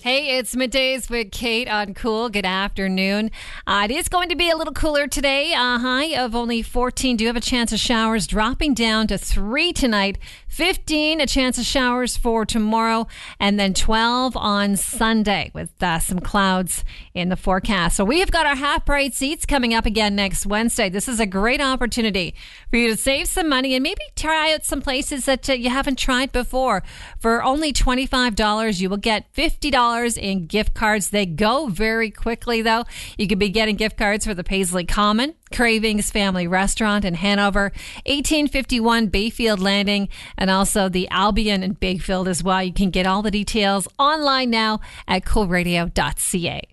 Hey, it's Middays with Kate on Cool. Good afternoon. It is going to be a little cooler today. A high of only 14. Do have a chance of showers dropping down to 3 tonight. 15, a chance of showers for tomorrow. And then 12 on Sunday with some clouds in the forecast. So we have got our half price seats coming up again next Wednesday. This is a great opportunity for you to save some money and maybe try out some places that you haven't tried before. For only $25, you will get $50 in gift cards. They go very quickly, though. You could be getting gift cards for the Paisley Common, Cravings Family Restaurant in Hanover, 1851 Bayfield Landing, and also the Albion in Bayfield as well. You can get all the details online now at coolradio.ca.